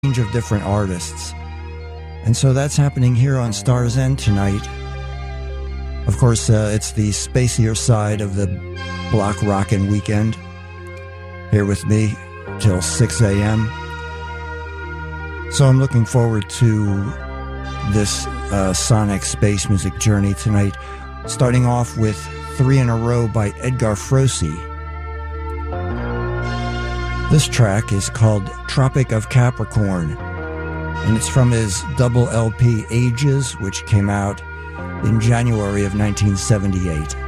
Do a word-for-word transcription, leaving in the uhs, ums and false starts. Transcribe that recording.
range of different artists. And so that's happening here on Star's End tonight. Of course, uh, it's the spacier side of the block rockin' weekend. Here with me till six a.m. So I'm looking forward to this uh, sonic space music journey tonight, starting off with Three in a Row by Edgar Froese. This track is called Tropic of Capricorn, and it's from his double L P Ages, which came out in January of nineteen seventy-eight.